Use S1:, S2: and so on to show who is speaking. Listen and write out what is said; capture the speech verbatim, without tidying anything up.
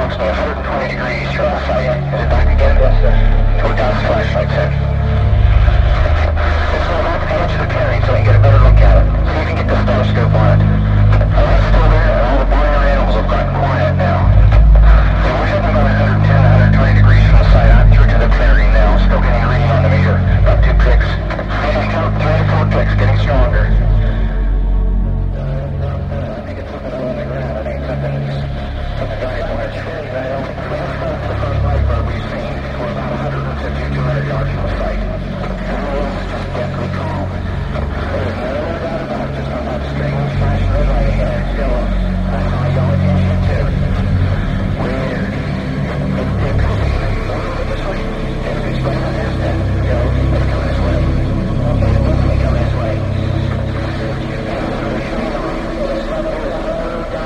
S1: approximately one hundred twenty degrees, triple flight, headed back again, toward Dallas flashlight, sir.